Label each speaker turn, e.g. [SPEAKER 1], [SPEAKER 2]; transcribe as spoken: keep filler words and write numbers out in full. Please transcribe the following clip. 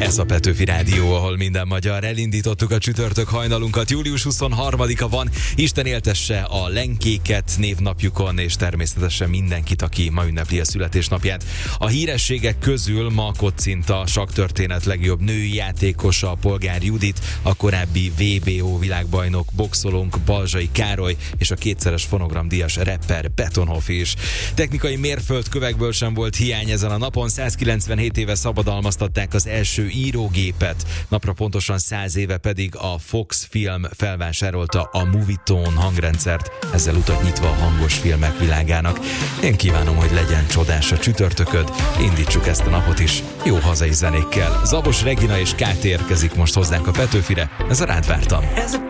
[SPEAKER 1] Ez a Petőfi Rádió, ahol minden magyar. Elindítottuk a csütörtök hajnalunkat. július huszonharmadika van. Isten éltesse a lenkéket névnapjukon, és természetesen mindenkit, aki ma ünnepli a születésnapját. A hírességek közül ma kocint a sakkörténet legjobb női játékosa, Polgár Judit, a korábbi vé bé o világbajnok boxolónk Balzsai Károly, és a kétszeres fonogramdíjas rapper Betonhoff is. Technikai mérföldkövekből sem volt hiány ezen a napon. százkilencvenhét éve szabadalmaztatták az első írógépet, napra pontosan száz éve pedig a Fox Film felvásárolta a Movietone hangrendszert, ezzel utat nyitva a hangos filmek világának. Én kívánom, hogy legyen csodás a csütörtököd, indítsuk ezt a napot is jó hazai zenékkel. Zabos Regina és ká té érkezik most hozzánk a Petőfire, ez a Rád vártam.